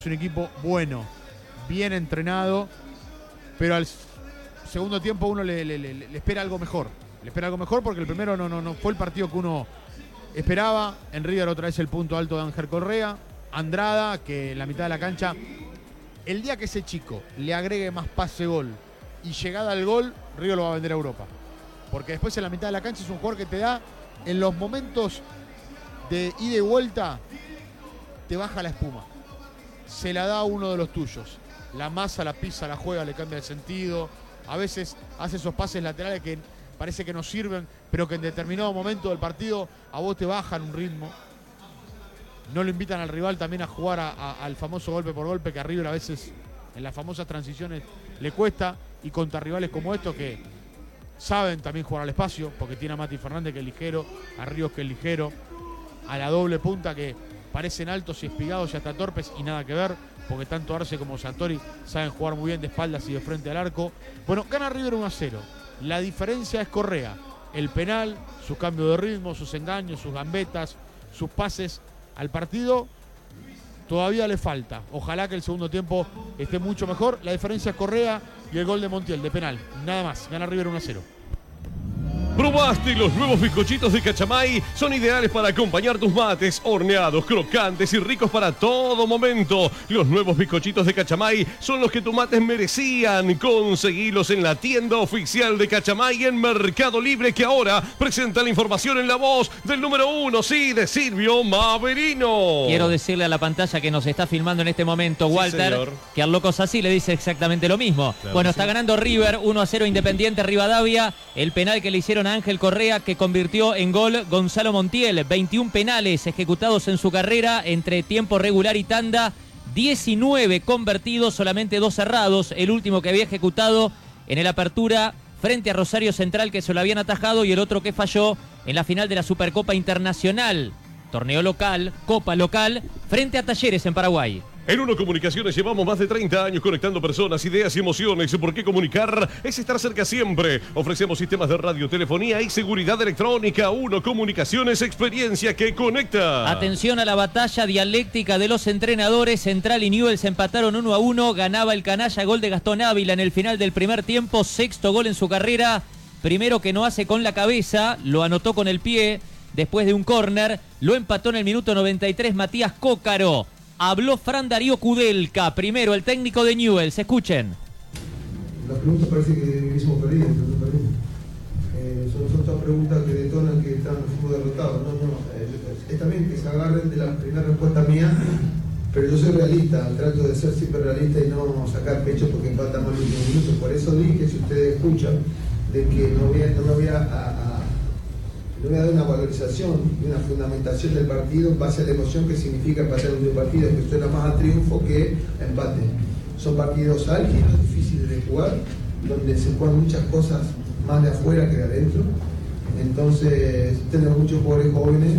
Es un equipo bueno, bien entrenado, pero al segundo tiempo uno le espera algo mejor. Le espera algo mejor porque el primero no fue el partido que uno esperaba. En River otra vez el punto alto de Ángel Correa. Andrada, que en la mitad de la cancha, el día que ese chico le agregue más pase-gol y llegada al gol, River lo va a vender a Europa. Porque después en la mitad de la cancha es un jugador que te da, en los momentos de ida y vuelta, te baja la espuma. Se la da a uno de los tuyos. La masa, la pisa, la juega, le cambia el sentido. A veces hace esos pases laterales que parece que no sirven, pero que en determinado momento del partido a vos te bajan un ritmo. No lo invitan al rival también a jugar al famoso golpe por golpe, que a River a veces en las famosas transiciones le cuesta, y contra rivales como estos que saben también jugar al espacio, porque tiene a Mati Fernández que es ligero, a Ríos que es ligero, a la doble punta que parecen altos y espigados y hasta torpes y nada que ver, porque tanto Arce como Santori saben jugar muy bien de espaldas y de frente al arco. Bueno, gana River 1-0. La diferencia es Correa. El penal, su cambio de ritmo, sus engaños, sus gambetas, sus pases al partido, todavía le falta. Ojalá que el segundo tiempo esté mucho mejor. La diferencia es Correa y el gol de Montiel, de penal. Nada más, gana River 1-0. ¿Probaste los nuevos bizcochitos de Cachamay? Son ideales para acompañar tus mates, horneados, crocantes y ricos para todo momento. Los nuevos bizcochitos de Cachamay son los que tus mates merecían. Conseguilos en la tienda oficial de Cachamay en Mercado Libre, que ahora presenta la información en la voz del número 1, sí, de Silvio Maverino. Quiero decirle a la pantalla que nos está filmando en este momento, Walter, señor, que al loco Sassi le dice exactamente lo mismo. Claro, bueno, sí. está ganando River 1-0 Independiente Rivadavia. El penal que le hicieron a Ángel Correa, que convirtió en gol Gonzalo Montiel. 21 penales ejecutados en su carrera entre tiempo regular y tanda. 19 convertidos, solamente 2 cerrados. El último que había ejecutado en el Apertura frente a Rosario Central, que se lo habían atajado, y el otro que falló en la final de la Supercopa Internacional. Torneo local, Copa local, frente a Talleres en Paraguay. En Uno Comunicaciones llevamos más de 30 años conectando personas, ideas y emociones. Porque comunicar es estar cerca siempre. Ofrecemos sistemas de radiotelefonía y seguridad electrónica. Uno Comunicaciones, experiencia que conecta. Atención a la batalla dialéctica de los entrenadores. Central y Newell's empataron 1-1. Ganaba el canalla, gol de Gastón Ávila en el final del primer tiempo. 6º gol en su carrera. Primero que no hace con la cabeza, lo anotó con el pie después de un córner. Lo empató en el minuto 93 Matías Cócaro. Habló Fran Darío Kudelka, primero el técnico de Newell's. Escuchen. La pregunta parece que hubiésemos perdido, son todas preguntas que detonan que fuimos derrotados. Es también que se agarren de la primera respuesta mía, pero yo soy realista, trato de ser siempre realista y no sacar pecho porque empatamos el último minuto. Por eso dije, si ustedes escuchan, de que no me voy a dar una valorización y una fundamentación del partido en base a la emoción que significa pasar un partido, que suena más a triunfo que a empate. Son partidos álgidos, difíciles de jugar, donde se juegan muchas cosas más de afuera que de adentro. Entonces tenemos muchos jugadores jóvenes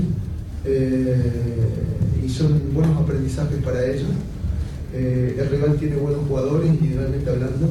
y son buenos aprendizajes para ellos. El rival tiene buenos jugadores individualmente hablando,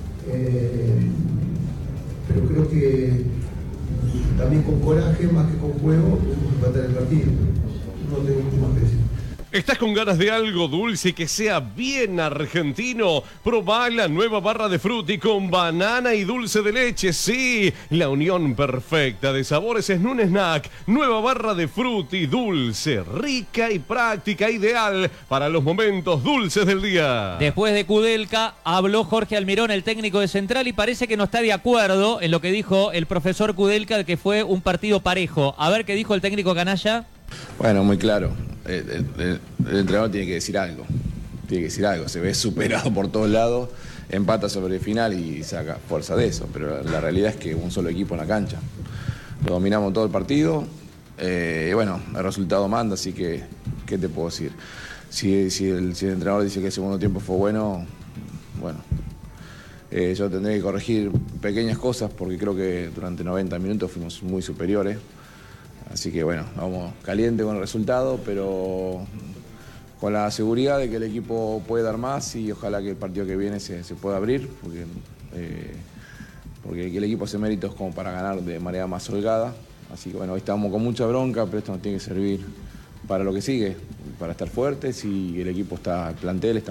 pero creo que también con coraje, más que con juego, podemos empatar el partido. No tengo mucho más que decir. ¿Estás con ganas de algo dulce que sea bien argentino? Probá la nueva barra de Frutti con banana y dulce de leche. Sí, la unión perfecta de sabores en un snack. Nueva barra de Frutti dulce, rica y práctica, ideal para los momentos dulces del día. Después de Kudelka, habló Jorge Almirón, el técnico de Central, y parece que no está de acuerdo en lo que dijo el profesor Kudelka, de que fue un partido parejo. A ver qué dijo el técnico canalla. Bueno, muy claro. El entrenador tiene que decir algo. Tiene que decir algo. Se ve superado por todos lados, empata sobre el final y saca fuerza de eso. Pero la realidad es que un solo equipo en la cancha. Lo dominamos todo el partido. Y bueno, el resultado manda, así que, ¿qué te puedo decir? Si el entrenador dice que el segundo tiempo fue bueno, yo tendré que corregir pequeñas cosas porque creo que durante 90 minutos fuimos muy superiores. Así que bueno, vamos caliente con el resultado, pero con la seguridad de que el equipo puede dar más y ojalá que el partido que viene se pueda abrir, porque el equipo hace méritos como para ganar de manera más holgada. Así que bueno, hoy estamos con mucha bronca, pero esto nos tiene que servir para lo que sigue, para estar fuertes y el equipo está, el plantel está